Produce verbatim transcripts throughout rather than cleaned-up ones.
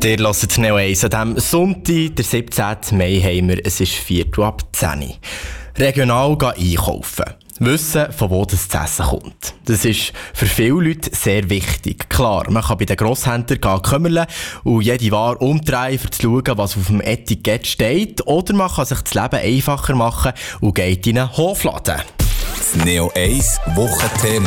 Ihr hört Neo eins. An diesem Sonntag, der siebzehnten Mai, haben wir, es ist Viertel ab zehn. Regional gehen einkaufen. Wissen, von wo das Essen kommt. Das ist für viele Leute sehr wichtig. Klar, man kann bei den Grosshändlern kümmern und jede Ware umdrehen, um zu schauen, was auf dem Etikett steht. Oder man kann sich das Leben einfacher machen und geht in einen Hofladen. Das Neo eins Wochenthema.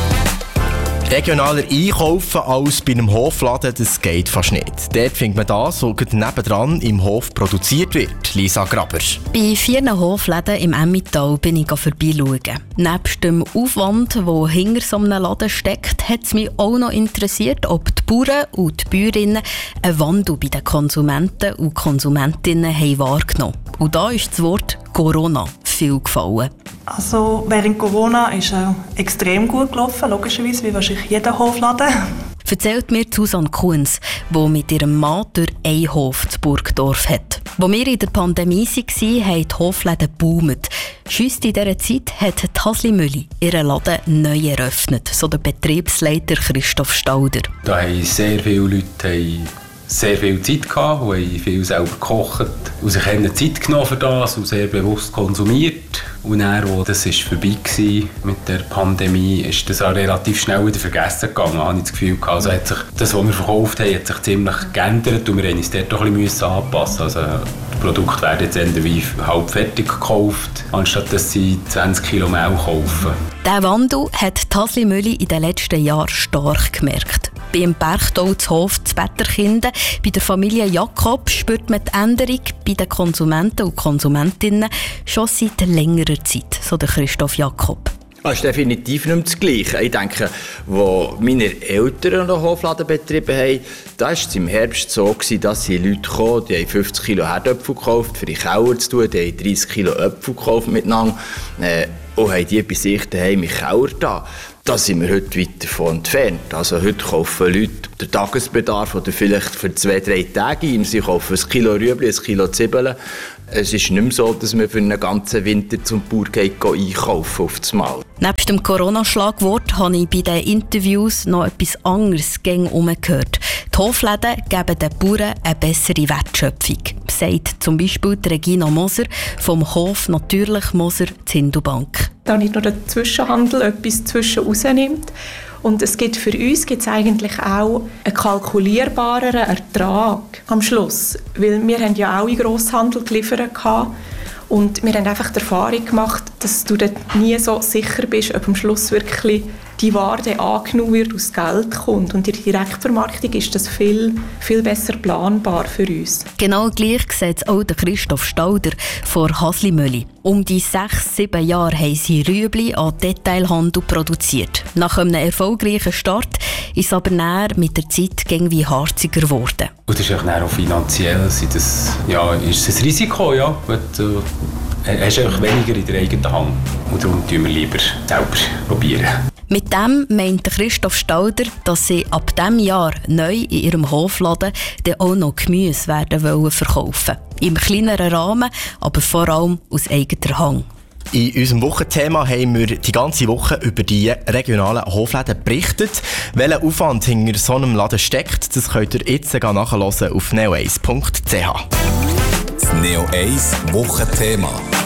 Regionaler einkaufen als bei einem Hofladen, das geht fast nicht. Dort findet man das, was nebendran im Hof produziert wird. Lisa Graber. Bei vier Hofläden im Emmental bin ich vorbeischauen. Nebst dem Aufwand, der hinter so einem Laden steckt, hat es mich auch noch interessiert, ob die Bauern und die Bäuerinnen einen Wandel bei den Konsumenten und Konsumentinnen haben wahrgenommen. Und da ist das Wort Corona viel gefallen. Also während Corona ist es extrem gut gelaufen, logischerweise, wie wahrscheinlich jeder Hofladen. Erzählt mir Susanne Kuhns, die mit ihrem Mann durch einen Hof zu Burgdorf hat. Als wir in der Pandemie waren, haben die Hofläden geboomt. Just in dieser Zeit hat die Haslimülli ihren Laden neu eröffnet, so der Betriebsleiter Christoph Stauder. Da haben sehr viele Leute sehr viel Zeit gehabt, und haben viel selber gekocht und sich haben Zeit genommen für das und sehr bewusst konsumiert. Und dann, als das vorbei war mit der Pandemie, ist das auch relativ schnell wieder vergessen gegangen, habe ich das Gefühl gehabt. Also hat sich das, was wir verkauft haben, hat sich ziemlich geändert und wir mussten uns dort doch ein bisschen anpassen. Also die Produkte werden jetzt eher wie halb fertig gekauft, anstatt dass sie zwanzig Kilo Mehl kaufen. Diesen Wandel hat die Haslimülli in den letzten Jahren stark gemerkt. Beim Berchtau zu Hof zu Betterkinden, bei der Familie Jakob spürt man die Änderung bei den Konsumenten und Konsumentinnen schon seit längerer Zeit, so der Christoph Jakob. Das ist definitiv nicht mehr das Gleiche. Ich denke, als meine Eltern noch Hofladen betrieben haben, da war es im Herbst so, dass die Leute kamen, die haben fünfzig Kilo Herdöpfel gekauft, für die Keller zu tun, die haben dreissig Kilo Äpfel gekauft miteinander äh, und haben die bei sich daheim im Keller da. Da sind wir heute weit davon entfernt. Also heute kaufen Leute den Tagesbedarf oder vielleicht für zwei, drei Tage ein. Sie kaufen ein Kilo Rüebli, ein Kilo Zwiebeln. Es ist nicht mehr so, dass man für einen ganzen Winter zum Bauer geht einkaufen auf das Mal. Nebst dem Corona-Schlagwort habe ich bei den Interviews noch etwas anderes gehört. Die Hofläden geben den Bauern eine bessere Wertschöpfung, sagt zum Beispiel Regina Moser vom Hof Natürlich Moser Zindelbank. Da nicht nur der Zwischenhandel etwas zwischen rausnimmt. Und es gibt für uns gibt's eigentlich auch einen kalkulierbaren Ertrag am Schluss. Weil wir haben ja auch in Grosshandel geliefert gehabt. Und wir haben einfach die Erfahrung gemacht, dass du dort nie so sicher bist, ob am Schluss wirklich die Ware angenommen wird, aus Geld kommt. Und in der Direktvermarktung ist das viel, viel besser planbar für uns. Genau gleich sieht es auch der Christoph Stauder von Haslimülli. Um die sechs, sieben Jahre haben sie Rüebli an Detailhandel produziert. Nach einem erfolgreichen Start ist es aber näher mit der Zeit irgendwie harziger geworden. Und das ist auch finanziell das, ja, ist ein Risiko, ja. Du hast einfach weniger in der eigenen Hand. Und darum tun wir lieber selber probieren. Mit dem meint Christoph Stauder, dass sie ab diesem Jahr neu in ihrem Hofladen dann auch noch Gemüse werden wollen verkaufen. Im kleineren Rahmen, aber vor allem aus eigener Hand. In unserem Wochenthema haben wir die ganze Woche über die regionalen Hofläden berichtet. Welcher Aufwand hinter so einem Laden steckt, das könnt ihr jetzt nachhören auf neo eins punkt c h. Das Neo eins Wochenthema.